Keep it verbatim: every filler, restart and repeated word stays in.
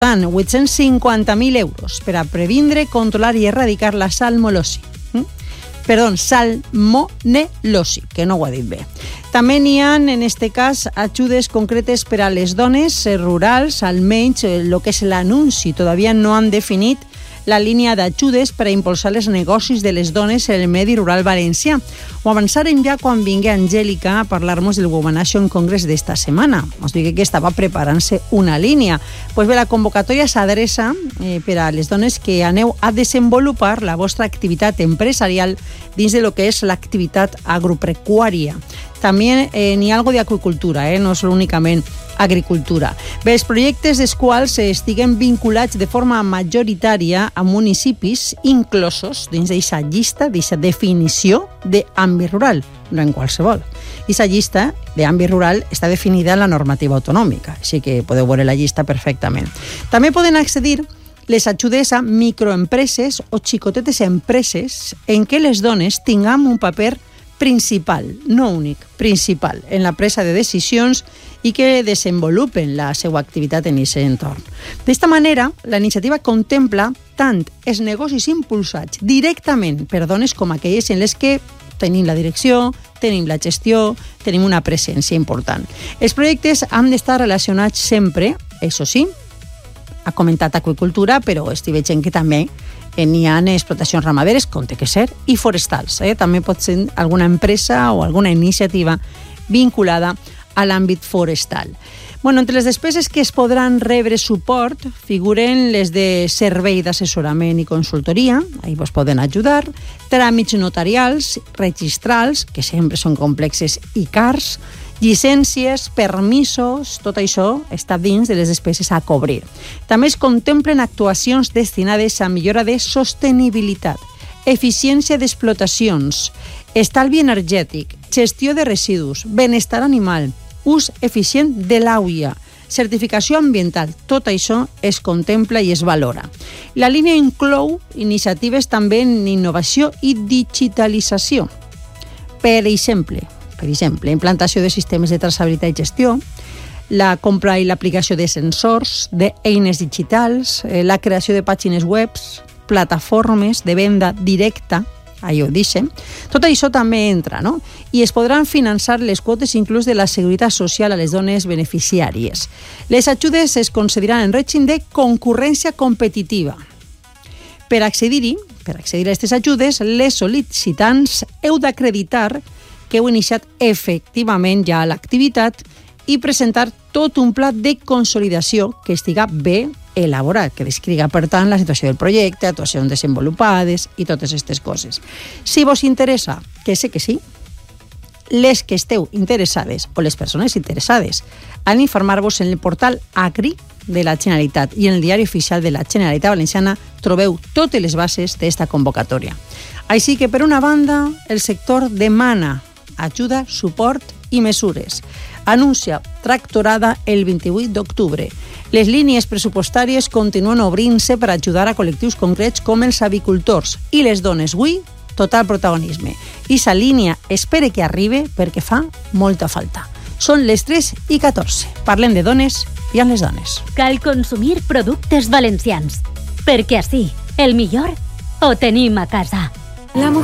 vuit-cents cinquanta mil euros per a previndre, controlar i erradicar la salmonelosi. Mm? Perdó, salmonelosi, que no ho ha dit bé. També n'hi ha, en aquest cas, ajudes concretes per a les dones rurals, almenys el que és l'anunci. Todavía no han definit la línia d'ajudes per a impulsar els negocis de les dones en el medi rural valencià. Ho avançarem ja quan vingui Angélica a parlar-nos del Women Action Congress d'esta setmana. Us dic que estava preparant-se una línia. Pues bé, la convocatòria s'adreça eh, per a les dones que aneu a desenvolupar la vostra activitat empresarial dins de lo que és l'activitat agropecuària. També eh, n'hi ha algo d'aquicultura, eh? No és únicament agricultura. Bé, els projectes dels quals estiguen vinculats de forma majoritària a municipis inclosos dins d'aquesta llista, d'aquesta definició d'àmbit rural, no en qualsevol. Aquesta llista d'àmbit rural està definida en la normativa autonòmica, així que podeu veure la llista perfectament. També poden accedir les ajudes a microempreses o xicotetes empreses en què les dones tinguem un paper principal, no únic, principal, en la presa de decisions i que desenvolupen la seva activitat en aquest entorn. D'esta manera, la iniciativa contempla tant els negocis impulsats directament per dones com aquelles en les que tenim la direcció, tenim la gestió, tenim una presència important. Els projectes han d'estar relacionats sempre, això sí, ha comentat aqüicultura, però estic veient que també n'hi ha explotacions ramaderes, com té que ser, i forestals. Eh? També pot ser alguna empresa o alguna iniciativa vinculada a l'àmbit forestal. Bueno, entre les despeses que es podran rebre suport figuren les de servei d'assessorament i consultoria, ahí vos poden ajudar, tràmits notarials, registrals, que sempre són complexes i cars, llicències, permisos, tot això està dins de les despeses a cobrir. També es contemplen actuacions destinades a millora de sostenibilitat, eficiència d'explotacions, estalvi energètic, gestió de residus, benestar animal, ús eficient de l'aigua, certificació ambiental. Tot això es contempla i es valora. La línia inclou iniciatives també en innovació i digitalització. Per exemple, per exemple, implantació de sistemes de traçabilitat i gestió, la compra i l'aplicació de sensors, d'eines digitals, la creació de pàgines web, plataformes de venda directa, allò deixem. Tot això també entra, no? I es podran finançar les quotes inclús de la Seguretat Social a les dones beneficiàries. Les ajudes es concediran en règim de concurrència competitiva. Per accedir-hi, per accedir a aquestes ajudes, les sol·licitants heu d'acreditar que heu iniciat efectivament ja l'activitat i presentar tot un pla de consolidació que estiga bé elaborat, que descriga, per tant, la situació del projecte, actuacions desenvolupades i totes aquestes coses. Si vos interessa, que sé que sí, les que esteu interessades o les persones interessades han d'informar-vos en el portal Agri de la Generalitat i en el diari oficial de la Generalitat Valenciana trobeu totes les bases d'esta convocatòria. Així que, per una banda, el sector demana ajuda, suport i mesures. Anuncia tractorada el vint-i-vuit d'octubre. Les línies pressupostàries continuen obrint-se per ajudar a col·lectius concrets com els avicultors i les dones. Avui, total protagonisme. I sa línia espere que arribi perquè fa molta falta. Són les tres i catorze. Parlem de dones i amb les dones. Cal consumir productes valencians, perquè així, el millor ho tenim a casa. La